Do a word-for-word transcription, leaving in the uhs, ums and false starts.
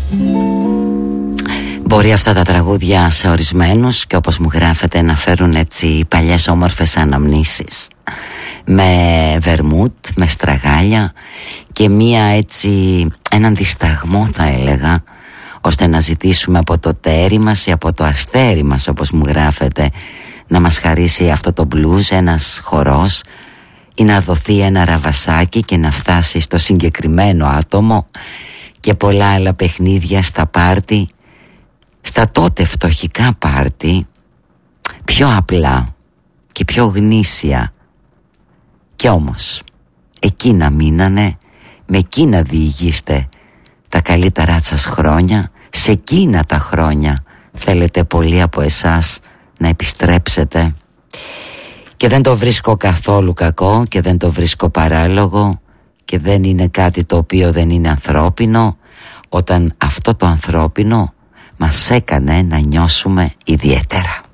Μπορεί αυτά τα τραγούδια σε ορισμένους, και όπως μου γράφετε, να φέρουν έτσι παλιές όμορφες αναμνήσεις, με βερμούτ, με στραγάλια και μία έτσι, έναν δισταγμό θα έλεγα, ώστε να ζητήσουμε από το τέρι μας ή από το αστέρι μας, όπως μου γράφετε, να μας χαρίσει αυτό το μπλουζ, ένας χορός, ή να δοθεί ένα ραβασάκι και να φτάσει στο συγκεκριμένο άτομο, και πολλά άλλα παιχνίδια στα πάρτι, στα τότε φτωχικά πάρτι, πιο απλά και πιο γνήσια. Κι όμως εκείνα μείνανε, με εκείνα διηγήστε τα καλύτερά σας χρόνια. Σε εκείνα τα χρόνια θέλετε πολλοί από εσάς να επιστρέψετε. Και δεν το βρίσκω καθόλου κακό και δεν το βρίσκω παράλογο, και δεν είναι κάτι το οποίο δεν είναι ανθρώπινο, όταν αυτό το ανθρώπινο μας έκανε να νιώσουμε ιδιαίτερα.